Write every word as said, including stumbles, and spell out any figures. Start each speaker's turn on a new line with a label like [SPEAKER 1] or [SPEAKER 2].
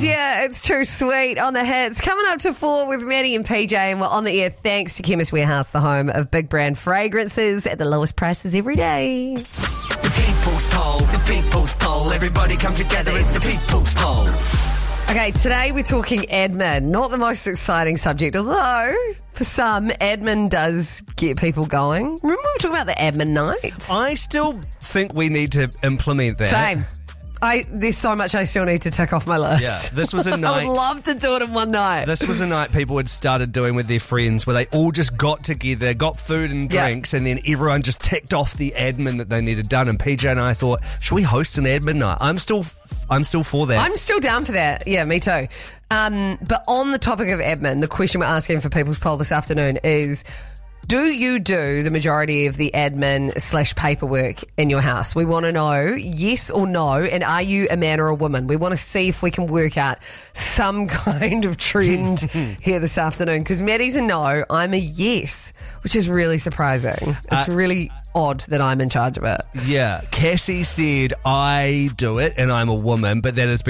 [SPEAKER 1] is, yeah, it's too sweet on the hits. Coming up to four with Maddie and P J, and we're on the air thanks to Chemist Warehouse, the home of big brand fragrances at the lowest prices every day.
[SPEAKER 2] The People's Poll, the People's Poll. Everybody come together, it's the People's Poll.
[SPEAKER 1] Okay, today we're talking admin. Not the most exciting subject, although for some, admin does get people going. Remember we were talking about the admin nights?
[SPEAKER 3] I still think we need to implement that.
[SPEAKER 1] Same. I, there's so much I still need to tick off my list.
[SPEAKER 3] Yeah, this was a night.
[SPEAKER 1] I would love to do it in one night.
[SPEAKER 3] This was a night people had started doing with their friends where they all just got together, got food and
[SPEAKER 1] Yeah.
[SPEAKER 3] drinks, and then everyone just ticked off the admin that they needed done. And P J and I thought, should we host an admin night? I'm still, I'm still for that.
[SPEAKER 1] I'm still down for that. Yeah, me too. Um, but on the topic of admin, the question we're asking for People's Poll this afternoon is, do you do the majority of the admin slash paperwork in your house? We want to know yes or no, and are you a man or a woman? We want to see if we can work out some kind of trend here this afternoon, because Maddie's a no, I'm a yes, which is really surprising. It's
[SPEAKER 3] Uh,
[SPEAKER 1] really odd that I'm in charge of it.
[SPEAKER 3] Yeah, Cassie said I do it and I'm a woman, but that has been